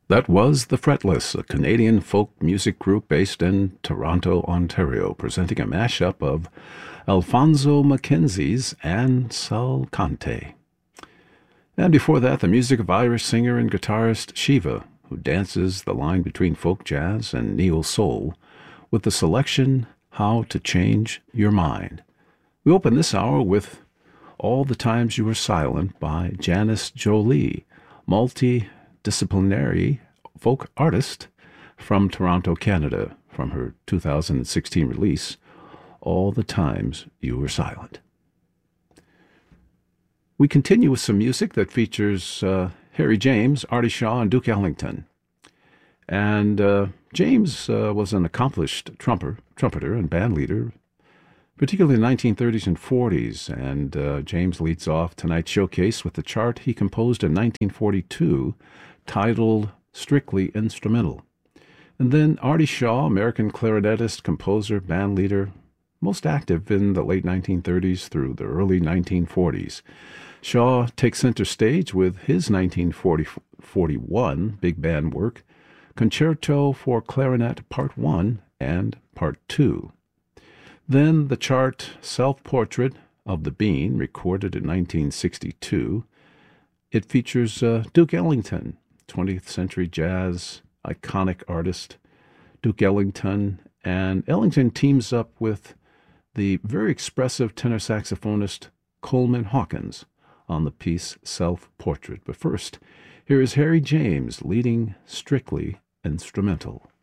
That was The Fretless, a Canadian folk music group based in Toronto, Ontario, presenting a mashup of Alfonso Mackenzie's and Sal Cante. And before that, the music of Irish singer and guitarist Shiva, who dances the line between folk jazz and neo-soul with the selection How to Change Your Mind. We open this hour with All the Times You Were Silent by Janice Jolie, multidisciplinary folk artist from Toronto, Canada, from her 2016 release, All the Times You Were Silent. We continue with some music that features Harry James, Artie Shaw, and Duke Ellington. And James was an accomplished trumpeter and band leader, particularly in the 1930s and 40s. And James leads off tonight's showcase with the chart he composed in 1942, titled Strictly Instrumental. And then Artie Shaw, American clarinetist, composer, band leader, most active in the late 1930s through the early 1940s. Shaw takes center stage with his 1941 big band work, Concerto for Clarinet Part 1 and Part 2. Then the chart Self-Portrait of the Bean, recorded in 1962. It features Duke Ellington, 20th century jazz iconic artist Duke Ellington, and Ellington teams up with the very expressive tenor saxophonist Coleman Hawkins on the piece Self-Portrait. But first, here is Harry James leading Strictly Instrumental.